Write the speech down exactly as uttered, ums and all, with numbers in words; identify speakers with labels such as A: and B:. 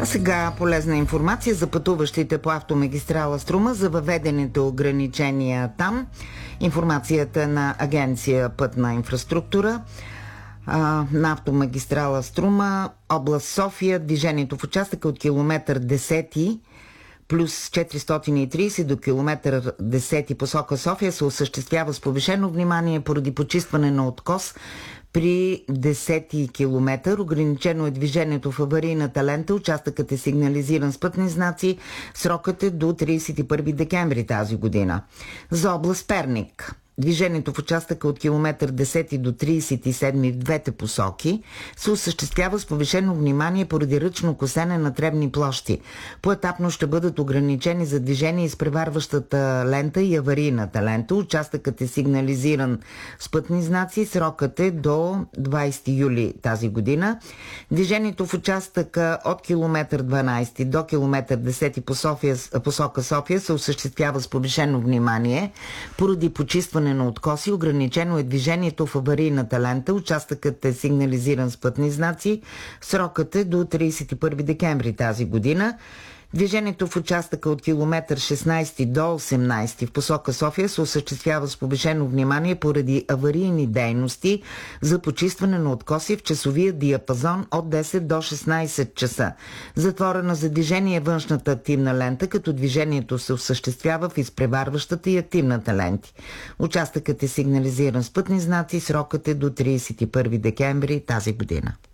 A: А сега полезна информация за пътуващите по автомагистрала Струма за въведените ограничения там. Информацията на Агенция Пътна инфраструктура. А, на автомагистрала Струма, област София, движението в участъка от километър десети плюс четиристотин и тридесет до километър десети посока София се осъществява с повишено внимание поради почистване на откос. При десети километър ограничено е движението в аварийната лента. Участъкът е сигнализиран с пътни знаци. Срокът е до тридесет и първи декември тази година. За област Перник, движението в участъка от километър десети до тридесет и седми в двете посоки се осъществява с повишено внимание поради ръчно косене на тревни площи. Поетапно ще бъдат ограничени за движение изпреварващата лента и аварийната лента. Участъкът е сигнализиран с пътни знаци. Срокът е до двадесети юли тази година. Движението в участъка от километър дванадесети до километър десети по София, посока София се осъществява с повишено внимание поради почистване на откоси. Ограничено е движението в аварийната лента. Участъкът е сигнализиран с пътни знаци. Срокът е до тридесет и първи декември тази година. Движението в участъка от километър шестнадесети до осемнадесети в посока София се осъществява с повишено внимание поради аварийни дейности за почистване на откоси в часовия диапазон от десет до шестнадесет часа. Затворена за движение външната активна лента, като движението се осъществява в изпреварващата и активната ленти. Участъкът е сигнализиран с пътни знаци. Срокът е до тридесет и първи декември тази година.